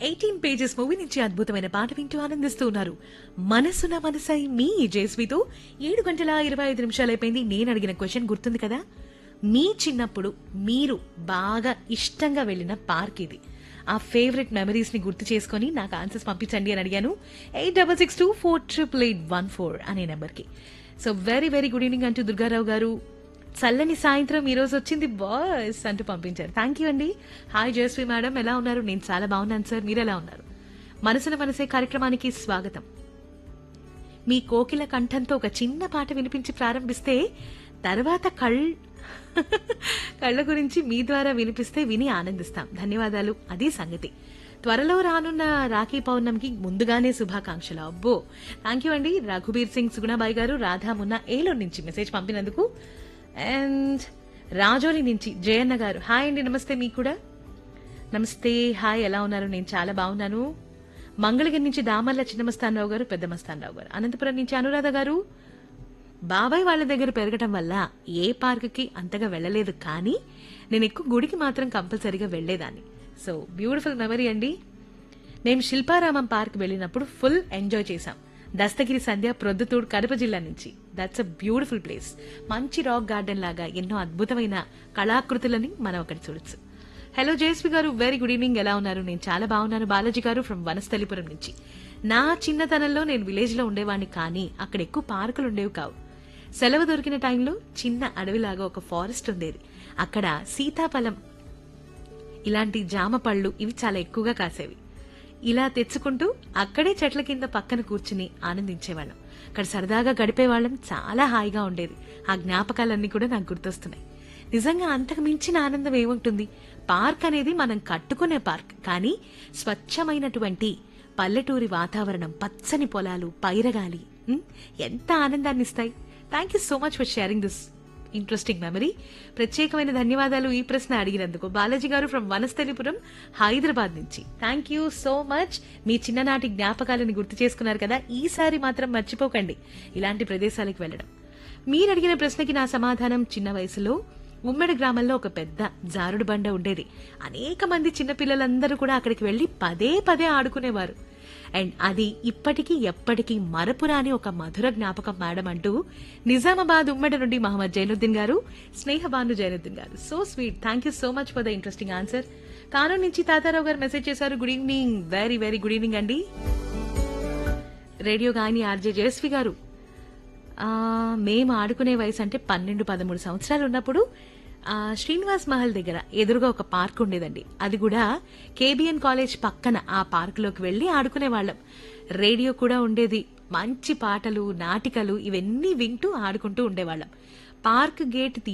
18 pages movie నుంచి అద్భుతమైన పాట వింటూ ఆనందిస్తూ ఉన్నారు. మనసున మనసై మీ జేస్వితో 7 గంటల 25 నిమిషాలు అయిపోయింది. నేను అడిగిన క్వశ్చన్ గుర్తుంది కదా, మీ చిన్నప్పుడు మీరు బాగా ఇష్టంగా వెళ్ళిన పార్క్ ఇది. ఆ ఫేవరెట్ మెమరీస్ ని గుర్తు చేసుకుని నాకు ఆన్సర్స్ పంపించండి అని అడిగాను. 8662488814 అనే నెంబర్ కి. So very very good evening అంటూ దుర్గారావు గారు చల్లని సాయంత్రం ఈ రోజు వచ్చింది బాస్ అంటూ పంపించారు. థ్యాంక్ యూ అండి. హాయ్ జయశ్రీ మేడం, ఎలా ఉన్నారు? నేను చాలా బాగున్నాను సార్, మీరు ఎలా ఉన్నారు? మనసున మనసే కార్యక్రమానికి స్వాగతం. మీ కోకిల కంఠంతో ఒక చిన్న పాట వినిపించి ప్రారంభిస్తే తర్వాత కళ్ళ గురించి మీ ద్వారా వినిపిస్తే విని ఆనందిస్తాం. ధన్యవాదాలు. అది సంగతి. త్వరలో రానున్న రాఖీ పౌర్ణమికి ముందుగానే శుభాకాంక్షలు. అబ్బో, థ్యాంక్ యూ అండి. రఘుబీర్ సింగ్ సుగుణాబాయి గారు రాధా మున్నా ఏలూరు నుంచి మెసేజ్ పంపినందుకు. అండ్ రాజోలి నుంచి జయన్న గారు హాయ్ అండి, నమస్తే. మీకు కూడా నమస్తే. హాయ్, ఎలా ఉన్నారు? నేను చాలా బాగున్నాను. మంగళగిరి నుంచి దామర్ల చిన్నమస్తానరావు గారు, పెద్ద మస్తానరావు గారు. అనంతపురం నుంచి అనురాధ గారు బాబాయ్ వాళ్ళ దగ్గర పెరగటం వల్ల ఏ పార్క్కి అంతగా వెళ్ళలేదు, కానీ నేను ఎక్కువ గుడికి మాత్రం కంపల్సరీగా వెళ్లేదాన్ని. సో బ్యూటిఫుల్ మెమరీ అండి. మేము శిల్పారామం పార్క్ వెళ్ళినప్పుడు ఫుల్ ఎంజాయ్ చేశాం. దస్తగిరి సంధ్య, ప్రొద్దుతూడు, కడప జిల్లా నుంచి. That's a beautiful place. మంచి రాక్ గార్డెన్ లాగా ఎన్నో అద్భుతమైన కళాకృతులని మనం అక్కడ చూడొచ్చు. హలో జయశ్రీ గారు, వెరీ గుడ్ ఈవినింగ్, ఎలా ఉన్నారు? నేను చాలా బాగున్నాను. బాలాజీ గారు ఫ్రమ్ వనస్థలిపురం నుంచి. నా చిన్నతనంలో నేను విలేజ్ లో ఉండేవాడిని, కానీ అక్కడ ఎక్కువ పార్కులు ఉండేవి కావు. సెలవు దొరికిన టైంలో చిన్న అడవిలాగా ఒక ఫారెస్ట్ ఉండేది. అక్కడ సీతాఫలం, ఇలాంటి జామ పళ్ళు ఇవి చాలా ఎక్కువగా కాసేవి. ఇలా తెచ్చుకుంటూ అక్కడే చెట్ల కింద పక్కన కూర్చుని ఆనందించేవాళ్ళం. అక్కడ సరదాగా గడిపేవాళ్ళం. చాలా హాయిగా ఉండేది. ఆ జ్ఞాపకాలన్నీ కూడా నాకు గుర్తొస్తున్నాయి. నిజంగా అంతకు మించిన ఆనందం ఏముంటుంది? పార్క్ అనేది మనం కట్టుకునే పార్క్, కానీ స్వచ్ఛమైనటువంటి పల్లెటూరి వాతావరణం, పచ్చని పొలాలు, పైరగాలి ఎంత ఆనందాన్ని ఇస్తాయి. Thank you so much for sharing this interesting memory. ప్రత్యేకమైన ధన్యవాదాలు ఈ ప్రశ్న అడిగినందుకు. బాలాజీ గారు ఫ్రమ్ వనస్థలిపురం, హైదరాబాద్ నుంచి. Thank you so much. మీ చిన్ననాటి జ్ఞాపకాలను గుర్తు చేసుకున్నారు కదా, ఈసారి మాత్రం మర్చిపోకండి ఇలాంటి ప్రదేశాలకు వెళ్లడం. మీరు అడిగిన ప్రశ్నకి నా సమాధానం, చిన్న వయసులో ఉమ్మడి గ్రామంలో ఒక పెద్ద జారుడు బండ ఉండేది. అనేక మంది చిన్నపిల్లలందరూ కూడా అక్కడికి వెళ్లి పదే పదే ఆడుకునేవారు. అండ్ అది ఇప్పటికీ ఎప్పటికీ మరపురాని ఒక మధుర జ్ఞాపకం మేడం అంటూ నిజామాబాద్ ఉమ్మడి నుండి మహమ్మద్ జైనుద్దీన్ గారు, స్నేహబాను జైనుద్దీన్ గారు. So sweet. Thank you so much for the interesting answer. Kanuru నుంచి తాతారావు గారు మెసేజ్ చేశారు. Good evening, very very good evening అండి. రేడియో గాయని ఆర్జే జయశ్రీ గారు, మేము ఆడుకునే వయసు అంటే 12-13 సంవత్సరాలు ఉన్నప్పుడు శ్రీనివాస్ మహల్ దగ్గర ఎదురుగా ఒక పార్క్ ఉండేదండి. అది కూడా కేబిఎన్ కాలేజ్ పక్కన. ఆ పార్క్ లోకి వెళ్లి ఆడుకునే వాళ్ళం. రేడియో కూడా ఉండేది. మంచి పాటలు, నాటికలు ఇవన్నీ వింటూ ఆడుకుంటూ ఉండేవాళ్ళం. Park gate